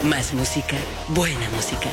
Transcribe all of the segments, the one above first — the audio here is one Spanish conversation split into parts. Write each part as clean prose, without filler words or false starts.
Más música, buena música.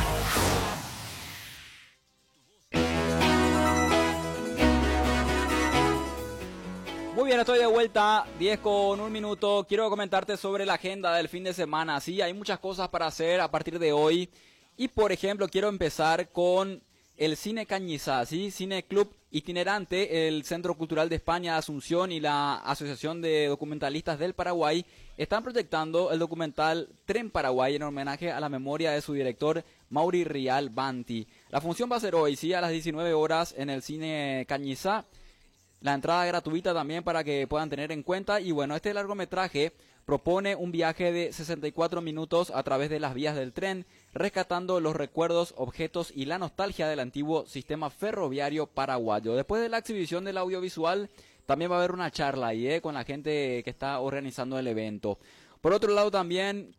Muy bien, estoy de vuelta, 10 con un minuto. Quiero comentarte sobre la agenda del fin de semana. Sí, hay muchas cosas para hacer a partir de hoy. Y por ejemplo, quiero empezar con el Cine Cañizá, ¿sí? Cine Club Itinerante, el Centro Cultural de España de Asunción y la Asociación de Documentalistas del Paraguay están proyectando el documental Tren Paraguay en homenaje a la memoria de su director Mauri Rial Banti. La función va a ser hoy, ¿sí? A las 19 horas en el Cine Cañizá. La entrada gratuita también para que puedan tener en cuenta. Y bueno, este largometraje propone un viaje de 64 minutos a través de las vías del tren, rescatando los recuerdos, objetos y la nostalgia del antiguo sistema ferroviario paraguayo. Después de la exhibición del audiovisual, también va a haber una charla ahí, con la gente que está organizando el evento. Por otro lado, también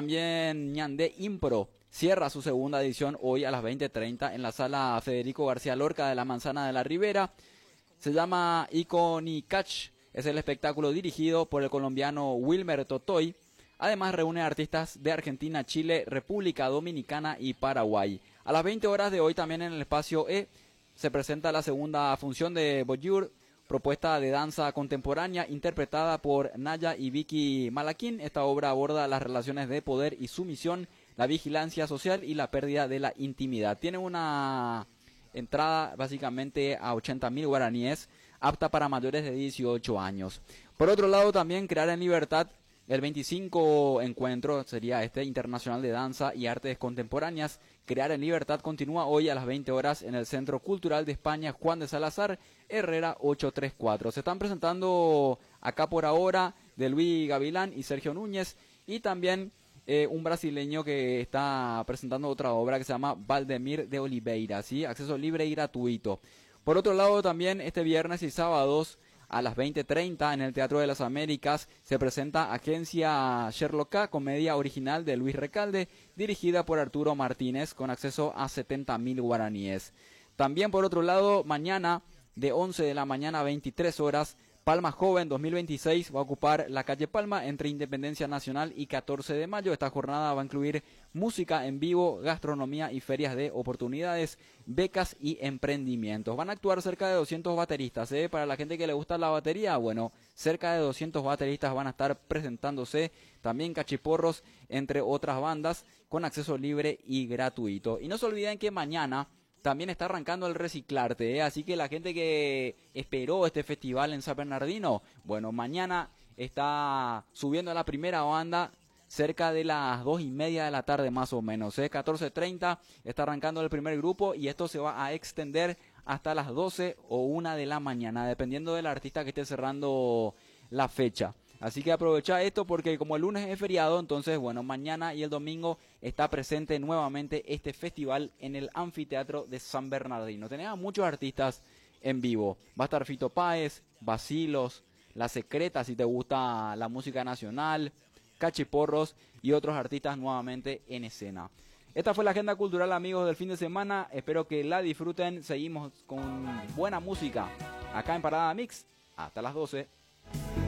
Ñandé Impro cierra su segunda edición hoy a las 20:30 en la sala Federico García Lorca de la Manzana de la Ribera. Se llama Iconicach, es el espectáculo dirigido por el colombiano Wilmer Totoy. Además reúne artistas de Argentina, Chile, República Dominicana y Paraguay. A las 20 horas de hoy también en el espacio E se presenta la segunda función de Boyur, propuesta de danza contemporánea interpretada por Naya y Vicky Malaquín. Esta obra aborda las relaciones de poder y sumisión, la vigilancia social y la pérdida de la intimidad. Tiene una entrada básicamente a 80.000 guaraníes, apta para mayores de 18 años. Por otro lado, también Crear en Libertad, el 25 encuentro sería internacional de danza y artes contemporáneas. Crear en Libertad continúa hoy a las 20 horas en el Centro Cultural de España Juan de Salazar, Herrera 834. Se están presentando acá por ahora de Luis Gavilán y Sergio Núñez, y también un brasileño que está presentando otra obra que se llama Valdemir de Oliveira, ¿sí? Acceso libre y gratuito. Por otro lado, también este viernes y sábados a las 20:30 en el Teatro de las Américas se presenta Agencia Sherlocka, comedia original de Luis Recalde, dirigida por Arturo Martínez, con acceso a 70.000 guaraníes. También por otro lado, mañana de 11 de la mañana a 23 horas, Palma Joven 2026 va a ocupar la calle Palma entre Independencia Nacional y 14 de mayo. Esta jornada va a incluir música en vivo, gastronomía y ferias de oportunidades, becas y emprendimientos. Van a actuar cerca de 200 bateristas, ¿eh? Para la gente que le gusta la batería, bueno, cerca de 200 bateristas van a estar presentándose. También cachiporros, entre otras bandas, con acceso libre y gratuito. Y no se olviden que mañana también está arrancando el Reciclarte, ¿eh? Así que la gente que esperó este festival en San Bernardino, bueno, mañana está subiendo a la primera banda cerca de las 2:30 de la tarde más o menos, 14:30 está arrancando el primer grupo, y esto se va a extender hasta las 12 o 1 de la mañana, dependiendo del artista que esté cerrando la fecha. Así que aprovecha esto porque como el lunes es feriado, entonces bueno, mañana y el domingo está presente nuevamente este festival en el anfiteatro de San Bernardino. Tenemos muchos artistas en vivo. Va a estar Fito Páez, Bacilos, La Secreta si te gusta la música nacional, Cachiporros y otros artistas nuevamente en escena. Esta fue la agenda cultural, amigos, del fin de semana. Espero que la disfruten. Seguimos con buena música acá en Parada Mix hasta las 12.